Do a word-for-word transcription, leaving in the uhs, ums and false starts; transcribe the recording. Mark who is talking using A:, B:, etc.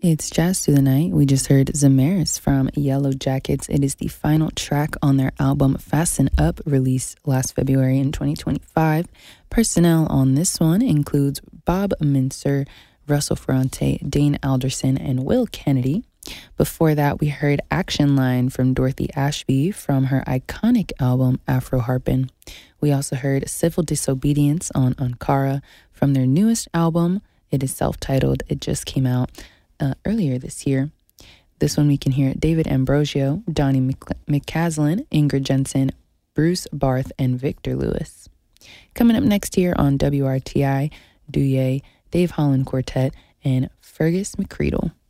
A: It's Jazz Through the Night. We just heard Zamaris from Yellow Jackets. It is the final track on their album Fasten Up, released last February in twenty twenty-five. Personnel on this one includes Bob Mincer, Russell Ferrante, Dane Alderson, and Will Kennedy. Before that, we heard Action Line from Dorothy Ashby from her iconic album Afro Harpin'. We also heard Civil Disobedience on Ankara from their newest album. It is self-titled. It just came out Uh, earlier this year. This one we can hear David Ambrosio, Donnie Mc- McCaslin, Ingrid Jensen, Bruce Barth, and Victor Lewis. Coming up next here on W R T I, Douye, Dave Holland Quartet, and Fergus McCreadle.